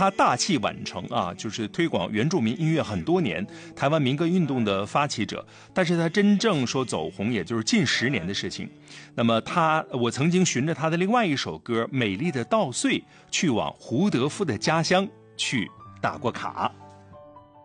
他大器晚成啊，就是推广原住民音乐很多年，台湾民歌运动的发起者。但是他真正说走红，也就是近10年的事情。那么我曾经循着他的另外一首歌《美丽的稻穗》，去往胡德夫的家乡去打过卡。